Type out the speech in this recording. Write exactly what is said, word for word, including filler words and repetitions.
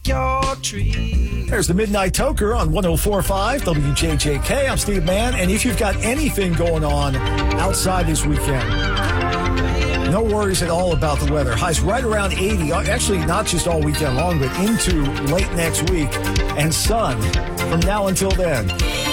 your tree. There's the Midnight Toker on one oh four point five W J J K. I'm Steve Mann, and if you've got anything going on outside this weekend, no worries at all about the weather. Highs right around eighty. Actually, not just all weekend long, but into late next week. And sun from now until then.